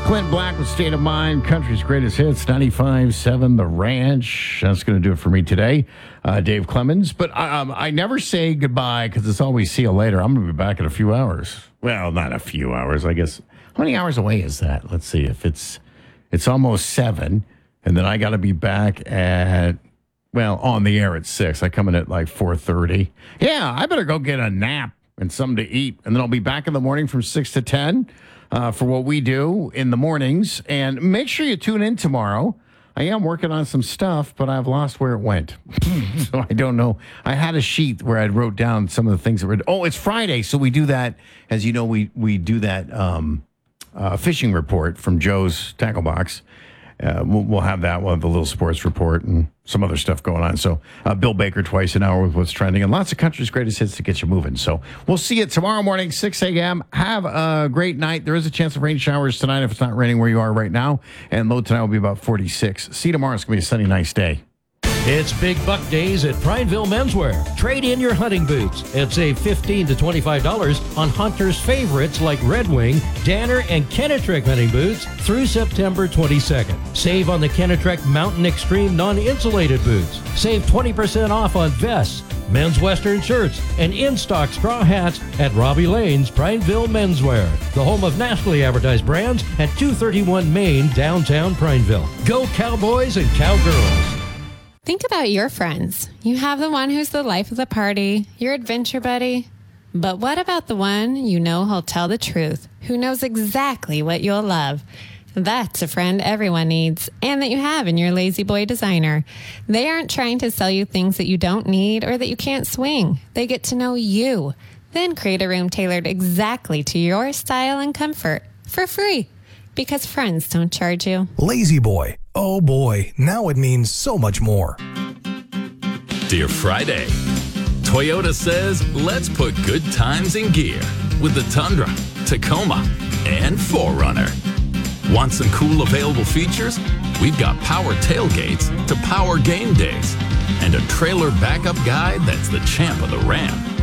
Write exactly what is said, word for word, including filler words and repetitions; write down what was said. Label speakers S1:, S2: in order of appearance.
S1: Clint Black with State of Mind, country's greatest hits, ninety-five point seven The Ranch. That's going to do it for me today. Uh, Dave Clemens. But um, I never say goodbye because it's always see you later. I'm going to be back in a few hours. Well, not a few hours, I guess. How many hours away is that? Let's see. If it's it's almost seven, and then I got to be back at, well, on the air at six. I come in at like four thirty. Yeah, I better go get a nap and something to eat. And then I'll be back in the morning from six to ten. Uh, for what we do in the mornings. And make sure you tune in tomorrow. I am working on some stuff, but I've lost where it went. So I don't know. I had a sheet where I wrote down some of the things that were... Oh, it's Friday, so we do that. As you know, we, we do that um, uh, fishing report from Joe's Tackle Box. Uh, we'll, we'll have that. We'll have the little sports report and some other stuff going on. So uh, Bill Baker twice an hour with what's trending and lots of country's greatest hits to get you moving. So we'll see you tomorrow morning, six a.m. Have a great night. There is a chance of rain showers tonight if it's not raining where you are right now. And low tonight will be about forty-six. See you tomorrow. It's going to be a sunny, nice day.
S2: It's Big Buck Days at Prineville Menswear. Trade in your hunting boots and save fifteen to twenty-five dollars on Hunter's favorites like Red Wing, Danner, and Kenetrek hunting boots through September twenty-second. Save on the Kenetrek Mountain Extreme non-insulated boots. Save twenty percent off on vests, men's western shirts, and in-stock straw hats at Robbie Lane's Prineville Menswear, the home of nationally advertised brands at two thirty-one Main, downtown Prineville. Go Cowboys and Cowgirls.
S3: Think about your friends. You have the one who's the life of the party, your adventure buddy. But what about the one you know who'll tell the truth, who knows exactly what you'll love? That's a friend everyone needs, and that you have in your Lazy Boy designer. They aren't trying to sell you things that you don't need or that you can't swing. They get to know you, then create a room tailored exactly to your style and comfort for free. Because friends don't charge you.
S4: Lazy Boy. Oh boy, now it means so much more.
S5: Dear Friday, Toyota says let's put good times in gear with the Tundra, Tacoma, and four runner. Want some cool available features? We've got power tailgates to power game days and a trailer backup guide that's the champ of the ramp.